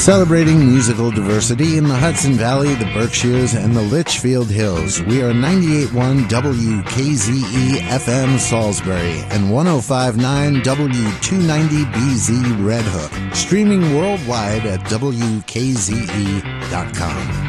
Celebrating musical diversity in the Hudson Valley, the Berkshires, and the Litchfield Hills. We are 98.1 WKZE FM Salisbury and 105.9 W290BZ Red Hook. Streaming worldwide at WKZE.com.